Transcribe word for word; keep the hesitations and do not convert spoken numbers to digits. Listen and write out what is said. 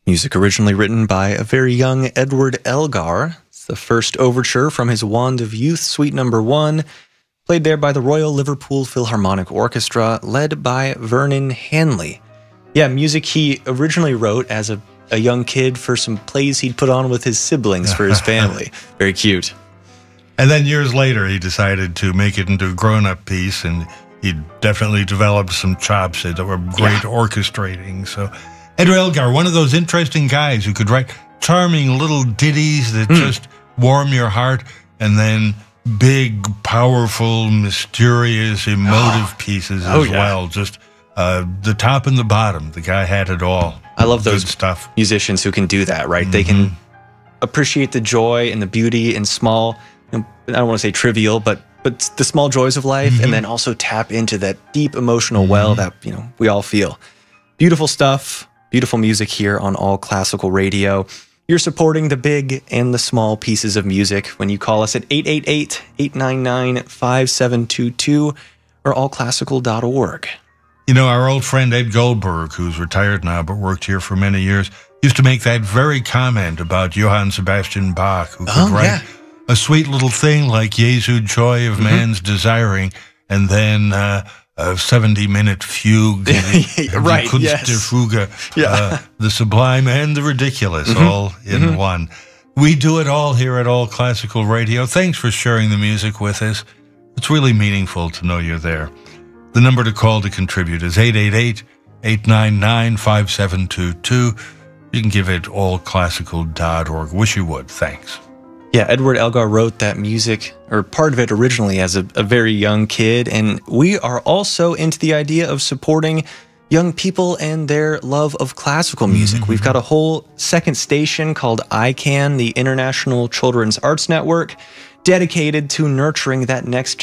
Music originally written by a very young Edward Elgar. It's the first overture from his Wand of Youth, Suite Number One, played there by the Royal Liverpool Philharmonic Orchestra, led by Vernon Hanley. Yeah, music he originally wrote as a, a young kid for some plays he'd put on with his siblings for his family. Very cute. And then years later, he decided to make it into a grown-up piece, and he definitely developed some chops that were great yeah. orchestrating. So, Edward Elgar, one of those interesting guys who could write charming little ditties that mm. just warm your heart, and then big, powerful, mysterious, emotive oh. pieces as oh, yeah. well. Just uh, the top and the bottom. The guy had it all. I love Good those stuff. musicians who can do that, right? Mm-hmm. They can appreciate the joy and the beauty in small, you know, I don't want to say trivial, but but the small joys of life, mm-hmm. and then also tap into that deep emotional mm-hmm. well that, you know, we all feel. Beautiful stuff, beautiful music here on All Classical Radio. You're supporting the big and the small pieces of music when you call us at eight eight eight, eight nine nine, five seven two two or all classical dot org. You know, our old friend Ed Goldberg, who's retired now but worked here for many years, used to make that very comment about Johann Sebastian Bach, who could oh, write yeah. a sweet little thing like Jesu, joy of mm-hmm. man's desiring, and then uh, a seventy-minute fugue, right, Kunst yes. der Fuge, yeah. uh, the sublime and the ridiculous, mm-hmm. all in mm-hmm. one. We do it all here at All Classical Radio. Thanks for sharing the music with us. It's really meaningful to know you're there. The number to call to contribute is eight eight eight, eight nine nine, five seven two two. You can give it all classical dot org. Wish you would. Thanks. Yeah, Edward Elgar wrote that music, or part of it originally, as a, a very young kid, and we are also into the idea of supporting young people and their love of classical music. Mm-hmm. We've got a whole second station called I CAN, the International Children's Arts Network, dedicated to nurturing that next